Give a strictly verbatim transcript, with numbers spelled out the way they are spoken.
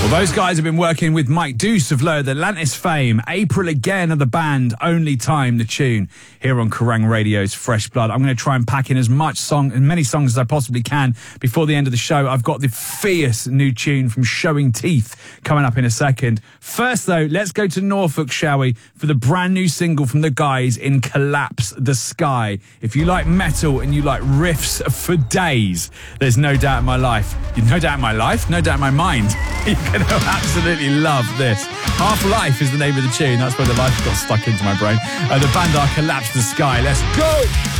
Well, those guys have been working with Mike Deuce of Low, the Atlantis fame. April Again of the band, Only Time, the tune, here on Kerrang Radio's Fresh Blood. I'm going to try and pack in as much song, as many songs as I possibly can before the end of the show. I've got the fierce new tune from Showing Teeth coming up in a second. First, though, let's go to Norfolk, shall we, for the brand new single from the guys in Collapse the Sky. If you like metal and you like riffs for days, there's no doubt in my life. No doubt in my life? No doubt in my mind. You're going to absolutely love this. Half Life is the name of the tune. That's where the life got stuck into my brain. Uh, the band are Collapse the Sky. Let's go!